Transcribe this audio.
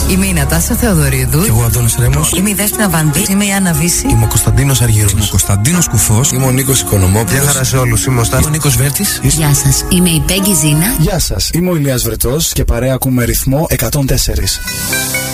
Είμαι η Νατάσα Θεοδωρίδου. Και εγώ Αντώνης Ρέμος. Είμαι η Δέσποινα Βανδύ. Είμαι η Άννα Βύση. Είμαι ο Κωνσταντίνος Αργυρός. Είμαι ο Κωνσταντίνος Κουφός. Είμαι ο Νίκος Οικονομόπουλος. Γεια χαρά σε όλους. Είμαι ο Είμαι ο Νίκος Βέρτης. Γεια σας. Είμαι η Πέγγι Ζήνα. Γεια σας. Είμαι ο Ηλίας Βρετός και παρέα ακούμε ρυθμό 104.